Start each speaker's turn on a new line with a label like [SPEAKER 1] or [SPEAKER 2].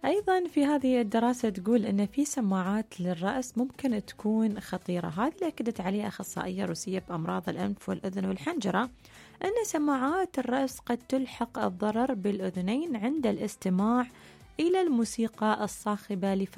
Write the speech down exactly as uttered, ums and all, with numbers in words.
[SPEAKER 1] أيضا في هذه الدراسة تقول أن في سماعات للرأس ممكن تكون خطيرة. هذه اللي أكدت عليها أخصائية روسية بأمراض الأنف والأذن والحنجرة، أن سماعات الرأس قد تلحق الضرر بالأذنين عند الاستماع إلى الموسيقى الصاخبة